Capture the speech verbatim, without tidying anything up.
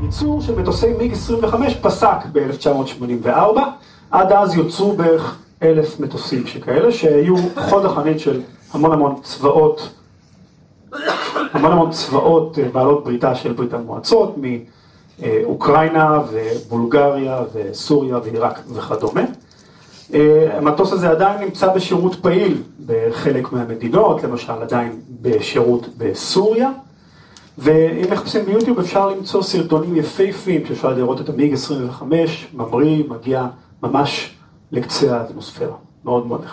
ייצור של מטוסי מיג עשרים וחמש פסק ב-אלף תשע מאות שמונים וארבע, עד אז יוצרו בערך אלף מטוסים שכאלה, שהיו חוד החנית של המון המון צבאות, המון המון צבאות בעלות בריתה של ברית המועצות, מאוקראינה ובולגריה וסוריה ועיראק וכדומה. המטוס הזה עדיין נמצא בשירות פעיל בחלק מהמדינות, למשל עדיין בשירות בסוריה, ואם מחפשים ביוטיוב אפשר למצוא סרטונים יפהפיים שאפשר לראות את המיג עשרים וחמש, ממריא, מגיע ממש לקצה האטמוספירה, מאוד מאוד נחמד.